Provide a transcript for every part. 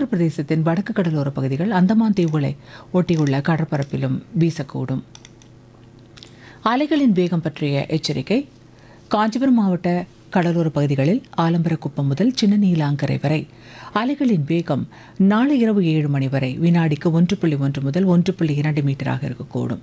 பிரதேசத்தின் வடக்கு கடலோர பகுதிகள், அந்தமான் தீவுகளை ஒட்டியுள்ள கடற்பரப்பிலும் வீசக்கூடும். அலைகளின் வேகம் பற்றிய எச்சரிக்கை. காஞ்சிபுரம் மாவட்ட கடலோர பகுதிகளில் ஆலம்பரக்குப்பம் முதல் சின்ன நீலாங்கரை வரை அலைகளின் வேகம் நாளை இரவு 7 மணி வரை வினாடிக்கு 1.1 முதல் 1.2 மீட்டராக இருக்கக்கூடும்.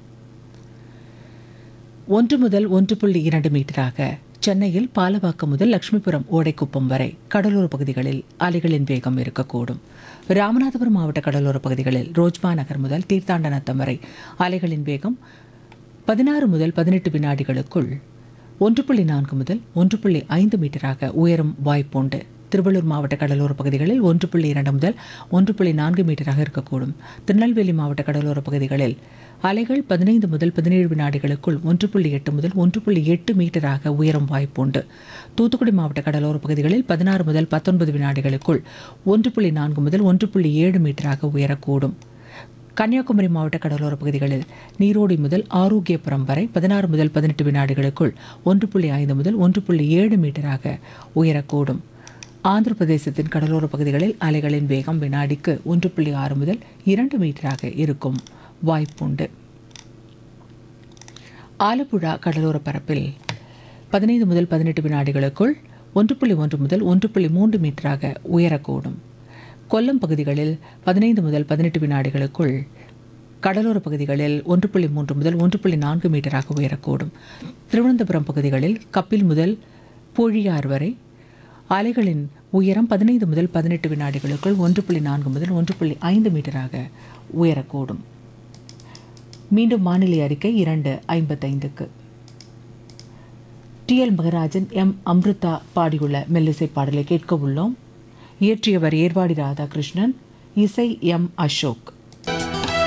1 முதல் 1.2 மீட்டராக சென்னையில் பாலவாக்கம் முதல் லட்சுமிபுரம் ஓடைக்குப்பம் வரை கடலோர பகுதிகளில் அலைகளின் வேகம் இருக்கக்கூடும். ராமநாதபுரம் மாவட்ட கடலோர பகுதிகளில் ரோஜ்மா நகர் முதல் தீர்த்தாண்டநத்தம் வரை அலைகளின் வேகம் 16 முதல் 18 வினாடிகளுக்குள் 1.4 முதல் 1.5 மீட்டராக உயரும் வாய்ப்புண்டு. திருவள்ளூர் மாவட்ட கடலோர பகுதிகளில் 1.2 முதல் 1.4 மீட்டராக இருக்கக்கூடும். திருநெல்வேலி மாவட்ட கடலோர பகுதிகளில் அலைகள் 15 முதல் 17 வினாடிகளுக்குள் 1.8 முதல் 1.8 மீட்டராக உயரும் வாய்ப்புண்டு. தூத்துக்குடி மாவட்ட கடலோர பகுதிகளில் 16 முதல் 19 வினாடிகளுக்குள் 1.4 முதல் 1.7 மீட்டராக உயரக்கூடும். கன்னியாகுமரி மாவட்ட கடலோர பகுதிகளில் நீரோடி முதல் ஆரோக்கியபுரம் வரை 16 முதல் 18 வினாடிகளுக்குள் 1.5 முதல் 1.7 மீட்டராக உயரக்கூடும். ஆந்திர பிரதேசத்தின் கடலோர பகுதிகளில் அலைகளின் வேகம் வினாடிக்கு 1.6 முதல் 2 மீட்டராக இருக்கும் வாய்ப்புண்டு. ஆலப்புழா கடலோர பரப்பில் 15 முதல் 18 வினாடிகளுக்குள் 1.1 முதல் 1.3 மீட்டராக உயரக்கூடும். கொல்லம் பகுதிகளில் 15 முதல் 18 வினாடிகளுக்குள் கடலோர பகுதிகளில் 1.3 முதல் 1.4 மீட்டராக உயரக்கூடும். திருவனந்தபுரம் பகுதிகளில் கப்பில் முதல் பொழியார் வரை அலைகளின் உயரம் 15 முதல் 18 வினாடிகளுக்குள் 1.4 முதல் 1.5 மீட்டராக உயரக்கூடும். மீண்டும் வானிலை அறிக்கை 2:55க்கு. டி.எல். மகராஜன், எம். அம்ருதா பாடியுள்ள மெல்லிசை பாடலை கேட்க உள்ளோம். இயற்றியவர் ஏர்வாடி ராதாகிருஷ்ணன், இசை எம். அசோக்.